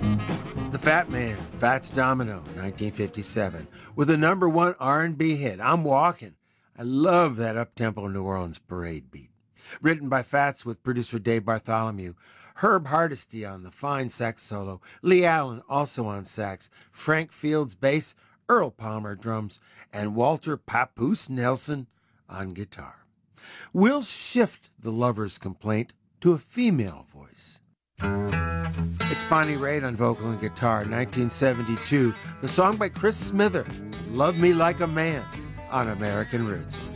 The Fat Man, Fats Domino, 1957, with a #1 R&B hit, I'm Walking. I love that up-tempo New Orleans parade beat. Written by Fats with producer Dave Bartholomew, Herb Hardesty on the fine sax solo, Lee Allen also on sax, Frank Fields bass, Earl Palmer drums, and Walter Papoose Nelson on guitar. We'll shift the lover's complaint to a female voice. It's Bonnie Raitt on vocal and guitar, 1972. The song by Chris Smither, Love Me Like a Man, on American Roots.